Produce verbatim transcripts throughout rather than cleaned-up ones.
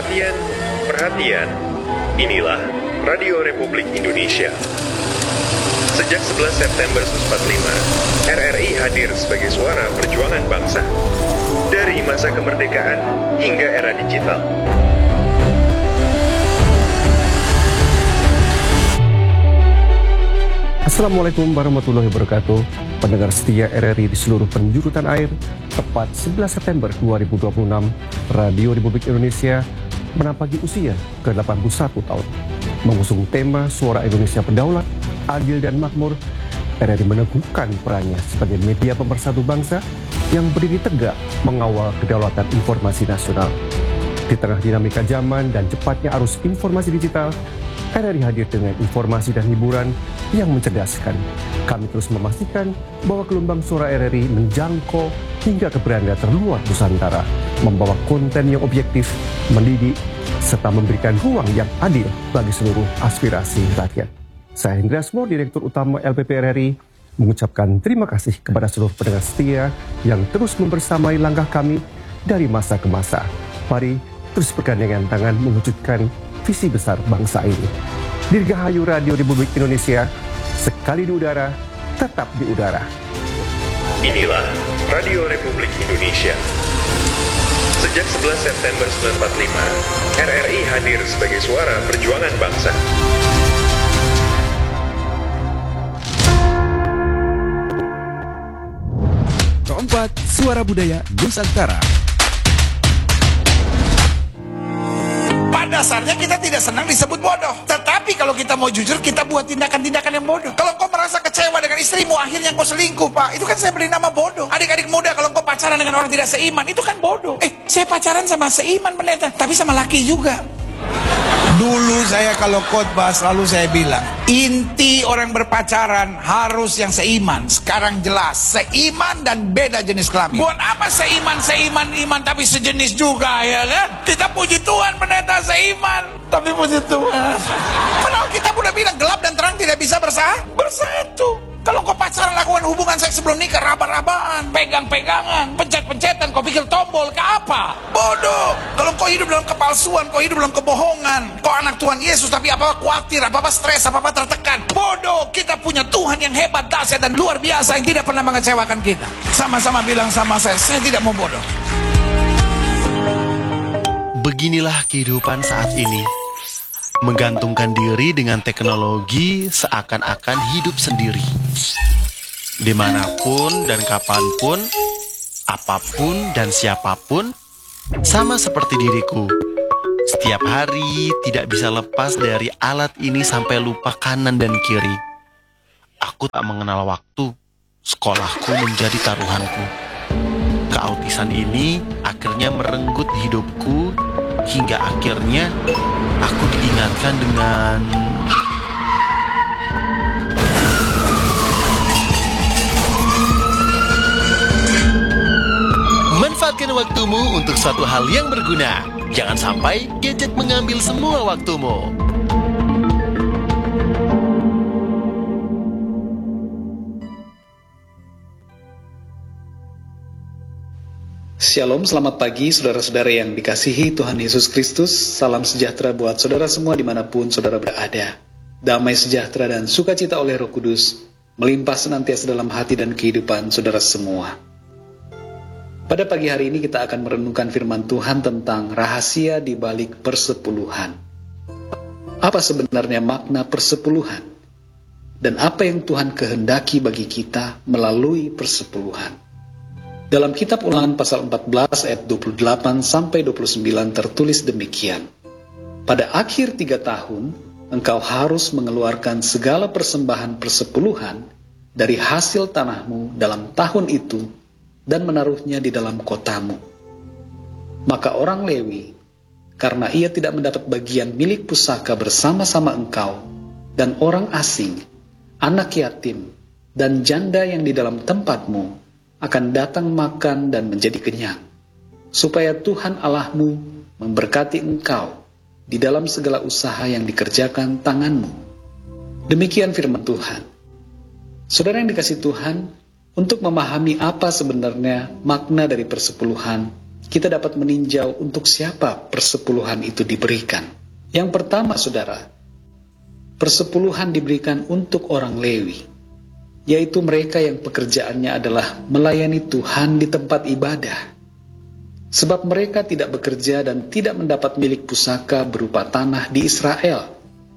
Perhatian, perhatian. Inilah Radio Republik Indonesia. Sejak sebelas September seribu sembilan ratus empat puluh lima, R R I hadir sebagai suara perjuangan bangsa. Dari masa kemerdekaan hingga era digital. Assalamualaikum warahmatullahi wabarakatuh. Pendengar setia R R I di seluruh penjuru tanah air, tepat sebelas September dua ribu dua puluh enam, Radio Republik Indonesia menampaki usia ke delapan puluh satu tahun. Mengusung tema Suara Indonesia Berdaulat, Adil dan Makmur, R R I meneguhkan perannya sebagai media pemersatu bangsa yang berdiri tegak mengawal kedaulatan informasi nasional. Di tengah dinamika zaman dan cepatnya arus informasi digital, R R I hadir dengan informasi dan hiburan yang mencerdaskan. Kami terus memastikan bahwa gelombang suara R R I menjangkau hingga ke beranda terluar Nusantara, membawa konten yang objektif, mendidik, serta memberikan ruang yang adil bagi seluruh aspirasi rakyat. Saya Hendra Asmor, Direktur Utama L P P R R I, mengucapkan terima kasih kepada seluruh pendengar setia yang terus membersamai langkah kami dari masa ke masa. Mari terus bergandengan tangan mewujudkan visi besar bangsa ini. Dirgahayu Radio Republik Indonesia, sekali di udara, tetap di udara. Inilah Radio Republik Indonesia. Sejak sebelas September seribu sembilan ratus empat puluh lima, R R I hadir sebagai suara perjuangan bangsa. Keempat, Suara Budaya Nusantara. Pada dasarnya kita tidak senang disebut bodoh. Tetapi kalau kita mau jujur, kita buat tindakan-tindakan yang bodoh. Kalau kau merasa kecewa dengan istrimu, akhirnya kau selingkuh, Pak, itu kan saya beri nama bodoh. Adik-adik muda, kalau kau pacaran dengan orang tidak seiman, itu kan bodoh. Eh, saya pacaran sama seiman pendeta, tapi sama laki juga. Dulu saya kalau khotbah selalu saya bilang, inti orang berpacaran harus yang seiman. Sekarang jelas, seiman dan beda jenis kelamin. Buat apa seiman, seiman, iman tapi sejenis juga, ya kan? Kita puji Tuhan pendeta seiman, tapi puji Tuhan. Padahal kita udah bilang gelap dan terang tidak bisa bersatu. Bersatu. Kalau kau pacaran lakukan hubungan seks sebelum nikah, raba-rabaan, pegang-pegangan, pencet-pencetan, kau pikir tombol ke apa? Bodoh. Kalau kau hidup dalam kepalsuan, kau hidup dalam kebohongan, kau anak Tuhan Yesus tapi apa-apa khawatir, apa-apa stres, apa-apa tertekan. Bodoh. Kita punya Tuhan yang hebat, dahsyat dan luar biasa yang tidak pernah mengecewakan kita. Sama-sama bilang sama saya, saya tidak mau bodoh. Beginilah kehidupan saat ini. Menggantungkan diri dengan teknologi seakan-akan hidup sendiri. Dimanapun dan kapanpun, apapun dan siapapun, sama seperti diriku. Setiap hari tidak bisa lepas dari alat ini sampai lupa kanan dan kiri. Aku tak mengenal waktu, sekolahku menjadi taruhanku. Keautisan ini akhirnya merenggut hidupku, hingga akhirnya aku diingatkan dengan manfaatkan waktumu untuk suatu hal yang berguna. Jangan sampai gadget mengambil semua waktumu. Shalom, selamat pagi saudara-saudara yang dikasihi Tuhan Yesus Kristus. Salam sejahtera buat saudara semua dimanapun saudara berada. Damai sejahtera dan sukacita oleh Roh Kudus melimpah senantiasa dalam hati dan kehidupan saudara semua. Pada pagi hari ini kita akan merenungkan firman Tuhan tentang rahasia di balik persepuluhan. Apa sebenarnya makna persepuluhan? Dan apa yang Tuhan kehendaki bagi kita melalui persepuluhan? Dalam kitab Ulangan pasal empat belas ayat dua puluh delapan sampai dua puluh sembilan tertulis demikian. Pada akhir tiga tahun, engkau harus mengeluarkan segala persembahan persepuluhan dari hasil tanahmu dalam tahun itu dan menaruhnya di dalam kotamu. Maka orang Lewi, karena ia tidak mendapat bagian milik pusaka bersama-sama engkau, dan orang asing, anak yatim, dan janda yang di dalam tempatmu, akan datang makan dan menjadi kenyang, supaya Tuhan Allahmu memberkati engkau di dalam segala usaha yang dikerjakan tanganmu. Demikian firman Tuhan. Saudara yang dikasihi Tuhan, untuk memahami apa sebenarnya makna dari persepuluhan, kita dapat meninjau untuk siapa persepuluhan itu diberikan. Yang pertama, saudara, persepuluhan diberikan untuk orang Lewi, yaitu mereka yang pekerjaannya adalah melayani Tuhan di tempat ibadah. Sebab mereka tidak bekerja dan tidak mendapat milik pusaka berupa tanah di Israel.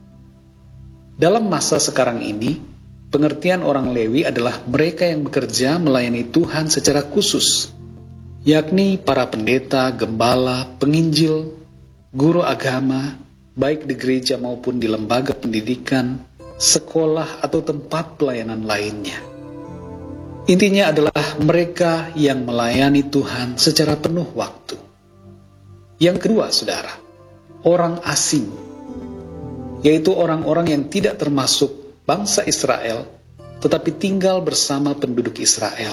Dalam masa sekarang ini, pengertian orang Lewi adalah mereka yang bekerja melayani Tuhan secara khusus, yakni para pendeta, gembala, penginjil, guru agama, baik di gereja maupun di lembaga pendidikan, sekolah atau tempat pelayanan lainnya. Intinya adalah mereka yang melayani Tuhan secara penuh waktu. Yang kedua, saudara, orang asing, yaitu orang-orang yang tidak termasuk bangsa Israel, tetapi tinggal bersama penduduk Israel.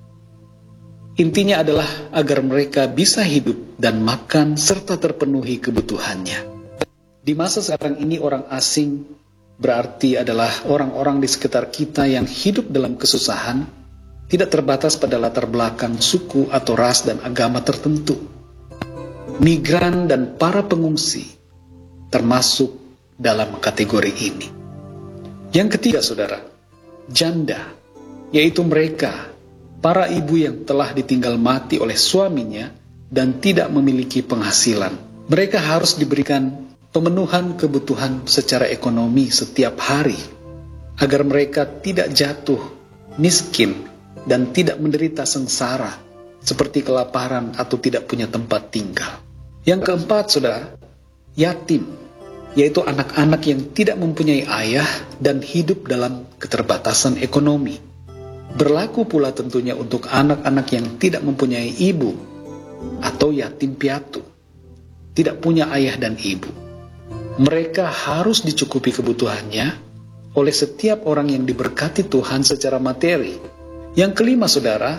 Intinya adalah agar mereka bisa hidup dan makan serta terpenuhi kebutuhannya. Di masa sekarang ini orang asing berarti adalah orang-orang di sekitar kita yang hidup dalam kesusahan, tidak terbatas pada latar belakang suku atau ras dan agama tertentu. Migran dan para pengungsi termasuk dalam kategori ini. Yang ketiga, saudara, janda, yaitu mereka, para ibu yang telah ditinggal mati oleh suaminya dan tidak memiliki penghasilan. Mereka harus diberikan pemenuhan kebutuhan secara ekonomi setiap hari, agar mereka tidak jatuh miskin dan tidak menderita sengsara seperti kelaparan atau tidak punya tempat tinggal. Yang keempat, saudara, yatim, yaitu anak-anak yang tidak mempunyai ayah dan hidup dalam keterbatasan ekonomi. Berlaku pula tentunya untuk anak-anak yang tidak mempunyai ibu atau yatim piatu, tidak punya ayah dan ibu. Mereka harus dicukupi kebutuhannya oleh setiap orang yang diberkati Tuhan secara materi. Yang kelima, saudara,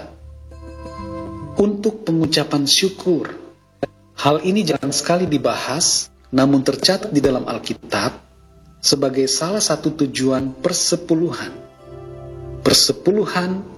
untuk pengucapan syukur. Hal ini jarang sekali dibahas, namun tercatat di dalam Alkitab sebagai salah satu tujuan persepuluhan. Persepuluhan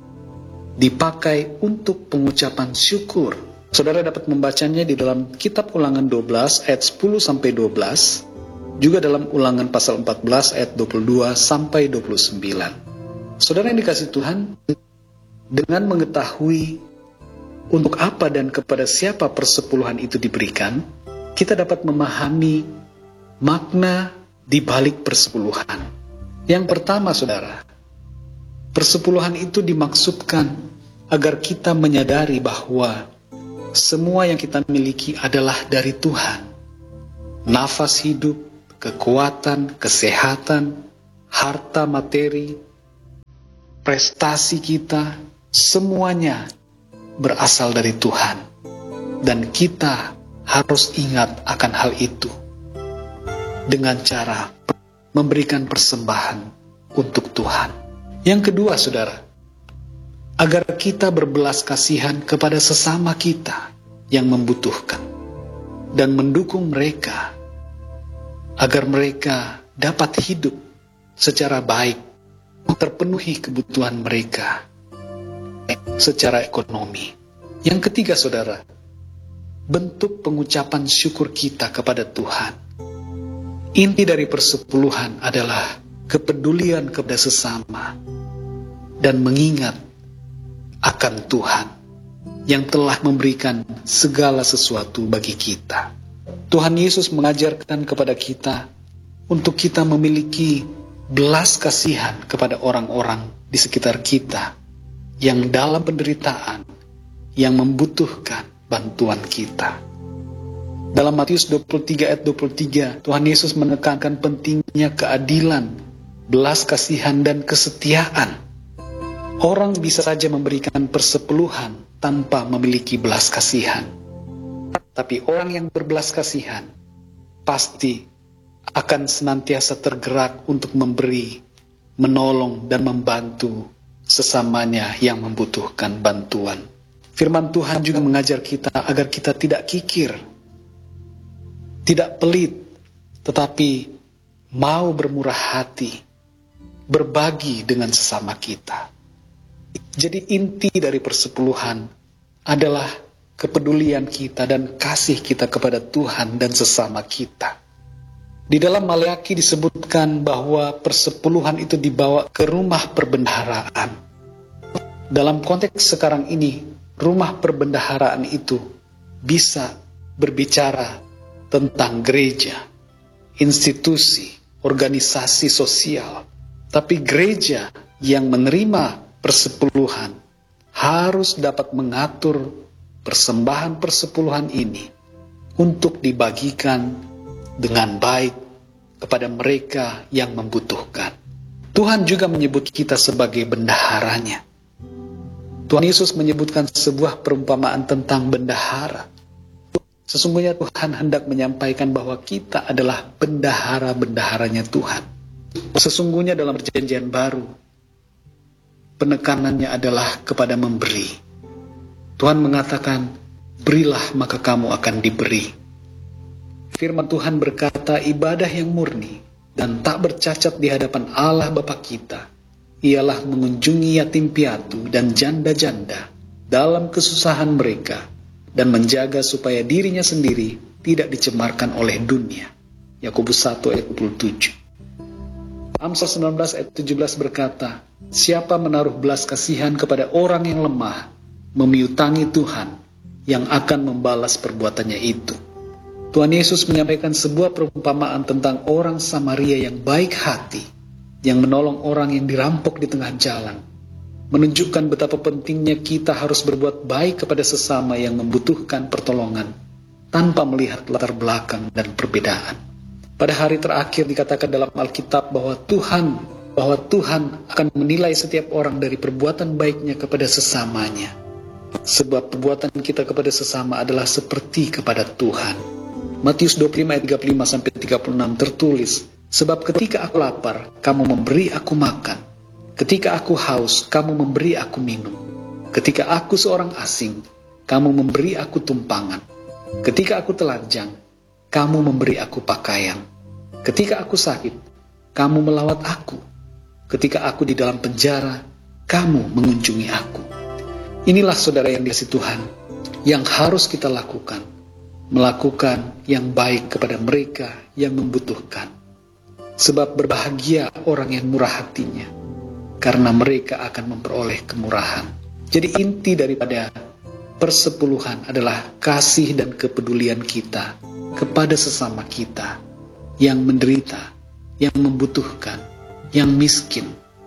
dipakai untuk pengucapan syukur. Saudara dapat membacanya di dalam kitab Ulangan dua belas ayat sepuluh sampai dua belas, juga dalam Ulangan pasal empat belas ayat dua puluh dua sampai dua puluh sembilan. Saudara yang dikasihi Tuhan, dengan mengetahui untuk apa dan kepada siapa persepuluhan itu diberikan, kita dapat memahami makna di balik persepuluhan. Yang pertama, saudara, persepuluhan itu dimaksudkan agar kita menyadari bahwa semua yang kita miliki adalah dari Tuhan. Nafas hidup, kekuatan, kesehatan, harta materi, prestasi kita, semuanya berasal dari Tuhan. Dan kita harus ingat akan hal itu dengan cara memberikan persembahan untuk Tuhan. Yang kedua, saudara, agar kita berbelas kasihan kepada sesama kita yang membutuhkan dan mendukung mereka agar mereka dapat hidup secara baik, terpenuhi kebutuhan mereka secara ekonomi. Yang ketiga, saudara, bentuk pengucapan syukur kita kepada Tuhan. Inti dari persepuluhan adalah kepedulian kepada sesama dan mengingat akan Tuhan yang telah memberikan segala sesuatu bagi kita. Tuhan Yesus mengajarkan kepada kita untuk kita memiliki belas kasihan kepada orang-orang di sekitar kita yang dalam penderitaan, yang membutuhkan bantuan kita. Dalam Matius dua puluh tiga ayat dua puluh tiga, Tuhan Yesus menekankan pentingnya keadilan, belas kasihan dan kesetiaan. Orang bisa saja memberikan persepuluhan tanpa memiliki belas kasihan. Tapi orang yang berbelas kasihan pasti akan senantiasa tergerak untuk memberi, menolong dan membantu sesamanya yang membutuhkan bantuan. Firman Tuhan juga mengajar kita agar kita tidak kikir, tidak pelit, tetapi mau bermurah hati, berbagi dengan sesama kita. Jadi inti dari persepuluhan adalah kepedulian kita dan kasih kita kepada Tuhan dan sesama kita. Di dalam Maleakhi disebutkan bahwa persepuluhan itu dibawa ke rumah perbendaharaan. Dalam konteks sekarang ini, rumah perbendaharaan itu bisa berbicara tentang gereja, institusi, organisasi sosial. Tapi gereja yang menerima persepuluhan harus dapat mengatur persembahan persepuluhan ini untuk dibagikan dengan baik kepada mereka yang membutuhkan. Tuhan juga menyebut kita sebagai bendaharanya. Tuhan Yesus menyebutkan sebuah perumpamaan tentang bendahara. Sesungguhnya Tuhan hendak menyampaikan bahwa kita adalah bendahara-bendaharanya Tuhan. Sesungguhnya dalam perjanjian baru, penekanannya adalah kepada memberi. Tuhan mengatakan, berilah maka kamu akan diberi. Firman Tuhan berkata, ibadah yang murni dan tak bercacat di hadapan Allah Bapa kita ialah mengunjungi yatim piatu dan janda-janda dalam kesusahan mereka dan menjaga supaya dirinya sendiri tidak dicemarkan oleh dunia. Yakobus satu ayat dua puluh tujuh. Amsal sembilan belas ayat tujuh belas berkata, siapa menaruh belas kasihan kepada orang yang lemah, memiutangi Tuhan yang akan membalas perbuatannya itu. Tuhan Yesus menyampaikan sebuah perumpamaan tentang orang Samaria yang baik hati, yang menolong orang yang dirampok di tengah jalan, menunjukkan betapa pentingnya kita harus berbuat baik kepada sesama yang membutuhkan pertolongan, tanpa melihat latar belakang dan perbedaan. Pada hari terakhir dikatakan dalam Alkitab bahwa Tuhan, bahwa Tuhan akan menilai setiap orang dari perbuatan baiknya kepada sesamanya. Sebab perbuatan kita kepada sesama adalah seperti kepada Tuhan. Matius dua puluh lima ayat tiga puluh lima sampai tiga puluh enam tertulis, sebab ketika aku lapar, kamu memberi aku makan. Ketika aku haus, kamu memberi aku minum. Ketika aku seorang asing, kamu memberi aku tumpangan. Ketika aku telanjang, kamu memberi aku pakaian. Ketika aku sakit, kamu melawat aku. Ketika aku di dalam penjara, kamu mengunjungi aku. Inilah saudara yang dikasihi Tuhan, yang harus kita lakukan. Melakukan yang baik kepada mereka yang membutuhkan. Sebab berbahagia orang yang murah hatinya, karena mereka akan memperoleh kemurahan. Jadi inti daripada persepuluhan adalah kasih dan kepedulian kita kepada sesama kita yang menderita, yang membutuhkan, yang miskin.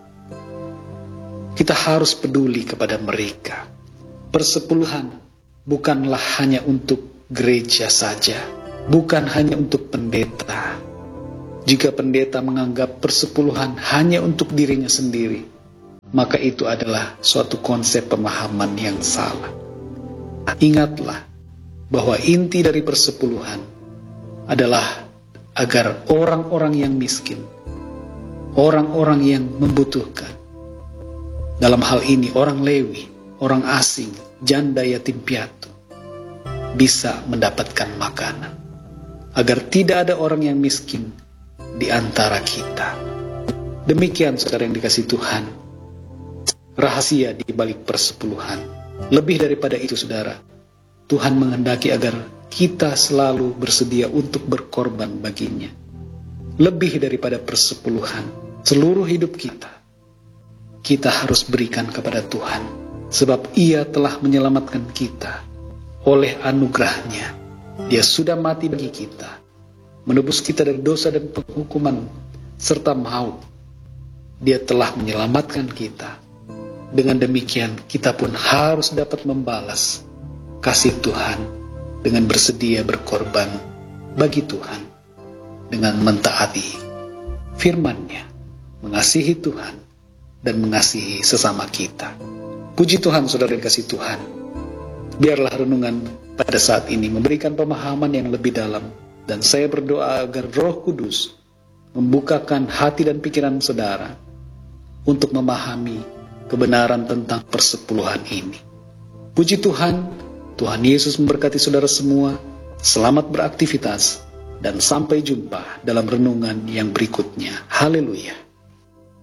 Kita harus peduli kepada mereka. Persepuluhan bukanlah hanya untuk gereja saja, bukan hanya untuk pendeta. Jika pendeta menganggap persepuluhan hanya untuk dirinya sendiri, maka itu adalah suatu konsep pemahaman yang salah. Ingatlah bahwa inti dari persepuluhan adalah agar orang-orang yang miskin, orang-orang yang membutuhkan, dalam hal ini orang Lewi, orang asing, janda yatim piatu, bisa mendapatkan makanan, agar tidak ada orang yang miskin di antara kita. Demikian saudara yang dikasihi Tuhan, rahasia di balik persepuluhan. Lebih daripada itu saudara, Tuhan menghendaki agar kita selalu bersedia untuk berkorban baginya. Lebih daripada persepuluhan, seluruh hidup kita, kita harus berikan kepada Tuhan, sebab Ia telah menyelamatkan kita. Oleh anugerahnya, Dia sudah mati bagi kita, menebus kita dari dosa dan penghukuman, serta maut. Dia telah menyelamatkan kita. Dengan demikian, kita pun harus dapat membalas kasih Tuhan dengan bersedia berkorban bagi Tuhan, dengan mentaati firman-Nya, mengasihi Tuhan, dan mengasihi sesama kita. Puji Tuhan, saudara yang kasih Tuhan. Biarlah renungan pada saat ini memberikan pemahaman yang lebih dalam, dan saya berdoa agar Roh Kudus membukakan hati dan pikiran saudara untuk memahami kebenaran tentang persepuluhan ini. Puji Tuhan, Tuhan Yesus memberkati saudara semua. Selamat beraktivitas dan sampai jumpa dalam renungan yang berikutnya. Haleluya.